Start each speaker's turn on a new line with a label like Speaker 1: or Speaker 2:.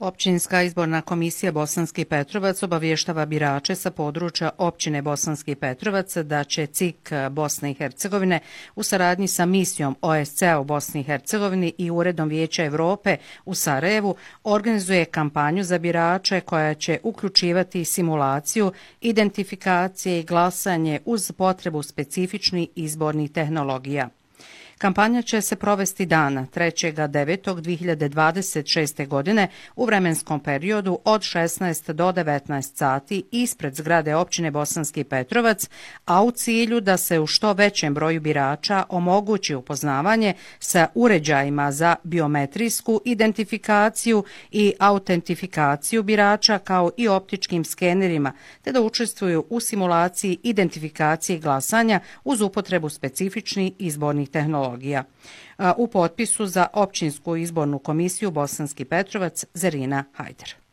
Speaker 1: Općinska izborna komisija Bosanski Petrovac obavještava birače sa područja općine Bosanski Petrovac da će CIK Bosne i Hercegovine u saradnji sa misijom OSCE u Bosni i Hercegovini i Uredom Vijeća Evrope u Sarajevu organizuje kampanju za birače koja će uključivati simulaciju, identifikacije i glasanje uz potrebu specifičnih izbornih tehnologija. Kampanja će se provesti dana 3.9.2026. godine u vremenskom periodu od 16 do 19 sati ispred zgrade općine Bosanski Petrovac, a u cilju da se u što većem broju birača omogući upoznavanje sa uređajima za biometrijsku identifikaciju i autentifikaciju birača kao i optičkim skenerima, te da učestvuju u simulaciji identifikacije glasanja uz upotrebu specifičnih izbornih tehnologija. U potpisu za općinsku izbornu komisiju Bosanski Petrovac Zerina Hajder.